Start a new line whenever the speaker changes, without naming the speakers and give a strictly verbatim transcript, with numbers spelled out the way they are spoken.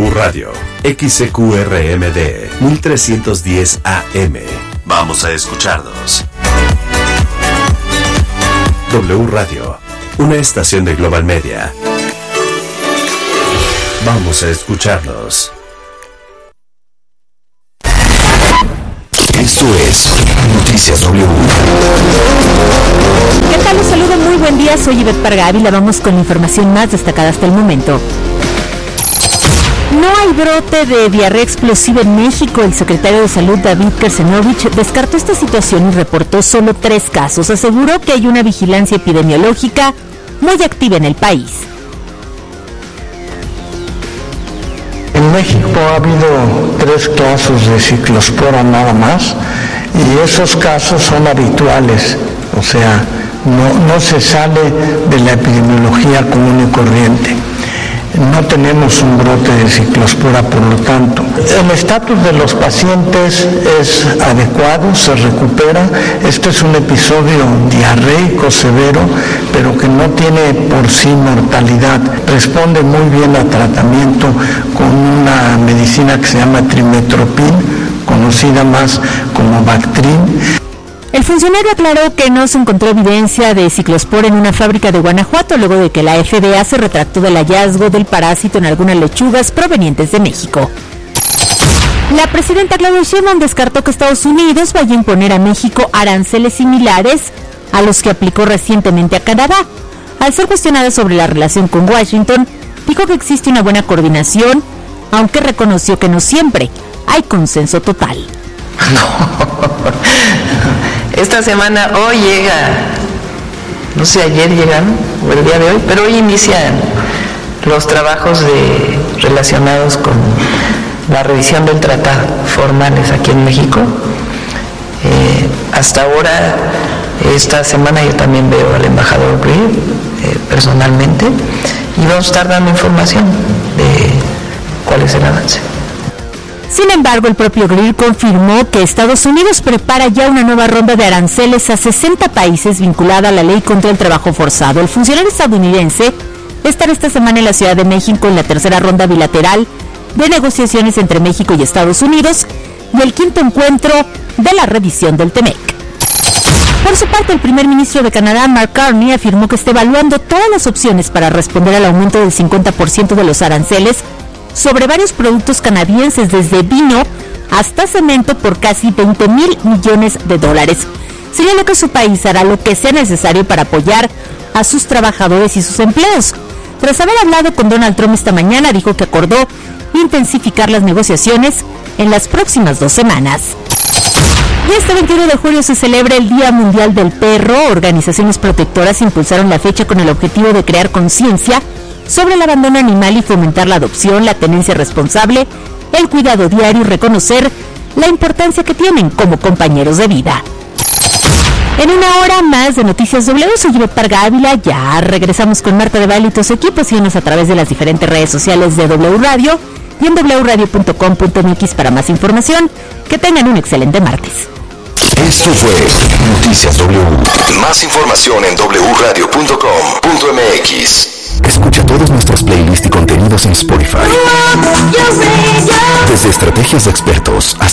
W Radio, X C Q R M D, mil trescientos diez A M. Vamos a escucharnos. W Radio, una estación de Global Media. Vamos a escucharnos. Esto es Noticias W.
¿Qué tal? Los saludo, muy buen día, soy Ivette Parga Ávila. Vamos con la información más destacada hasta el momento. No hay brote de diarrea explosiva en México. El secretario de Salud, David Kersenovich, descartó esta situación y reportó solo tres casos. Aseguró que hay una vigilancia epidemiológica muy activa en el país.
En México ha habido tres casos de ciclospora nada más, y esos casos son habituales, o sea, no, no se sale de la epidemiología común y corriente. No tenemos un brote de ciclospora, por lo tanto. El estatus de los pacientes es adecuado, se recupera. Este es un episodio diarreico severo, pero que no tiene por sí mortalidad. Responde muy bien a tratamiento con una medicina que se llama Trimetoprim, conocida más como Bactrim.
El funcionario aclaró que no se encontró evidencia de ciclospora en una fábrica de Guanajuato, luego de que la F D A se retractó del hallazgo del parásito en algunas lechugas provenientes de México. La presidenta Claudia Sheinbaum descartó que Estados Unidos vaya a imponer a México aranceles similares a los que aplicó recientemente a Canadá. Al ser cuestionada sobre la relación con Washington, dijo que existe una buena coordinación, aunque reconoció que no siempre hay consenso total.
No. Esta semana, hoy llega, no sé, ayer llegaron, o el día de hoy, pero hoy inician los trabajos de, relacionados con la revisión del tratado, formales aquí en México. Eh, hasta ahora, esta semana yo también veo al embajador Greer eh, personalmente, y vamos a estar dando información de cuál es el avance.
Sin embargo, el propio Greer confirmó que Estados Unidos prepara ya una nueva ronda de aranceles a sesenta países vinculada a la ley contra el trabajo forzado. El funcionario estadounidense estará esta semana en la Ciudad de México en la tercera ronda bilateral de negociaciones entre México y Estados Unidos y el quinto encuentro de la revisión del T M E C. Por su parte, el primer ministro de Canadá, Mark Carney, afirmó que está evaluando todas las opciones para responder al aumento del cincuenta por ciento de los aranceles sobre varios productos canadienses, desde vino hasta cemento, por casi veinte mil millones de dólares. Señaló que su país hará lo que sea necesario para apoyar a sus trabajadores y sus empleos. Tras haber hablado con Donald Trump esta mañana, dijo que acordó intensificar las negociaciones en las próximas dos semanas. Y este veintiuno de julio se celebra el Día Mundial del Perro. Organizaciones protectoras impulsaron la fecha con el objetivo de crear conciencia sobre el abandono animal y fomentar la adopción, la tenencia responsable, el cuidado diario y reconocer la importancia que tienen como compañeros de vida. En una hora más de Noticias W, soy Ivette Parga Ávila. Ya regresamos con Marta de Baile y tus equipos. Síguenos a través de las diferentes redes sociales de W Radio y en doble u radio punto com punto m x para más información. Que tengan un excelente martes.
Esto fue Noticias W. Más información en doble u radio punto com punto m x. Escucha todos nuestros playlists y contenidos en Spotify. Desde estrategias de expertos hasta